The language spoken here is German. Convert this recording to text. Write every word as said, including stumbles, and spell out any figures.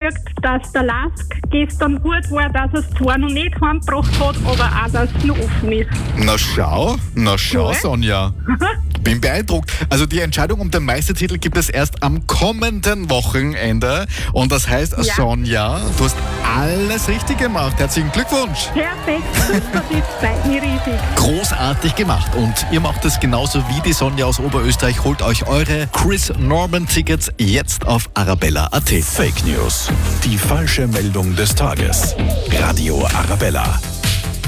gekriegt, dass der Lask gestern gut war, dass er es zwar noch nicht heimgebracht hat, aber auch, dass es noch offen ist. Na schau, na schau, Cool. Sonja. Bin beeindruckt. Also die Entscheidung um den Meistertitel gibt es erst am kommenden Wochenende. Und das heißt, Ja. Sonja, du hast alles richtig gemacht. Herzlichen Glückwunsch. Perfekt, super, das freut mich riesig. Großartig gemacht. Und ihr macht es genauso wie die Sonja aus Oberösterreich. Holt euch eure Chris Norman Tickets jetzt auf arabella punkt at. Fake News. Die falsche Meldung des Tages. Radio Arabella.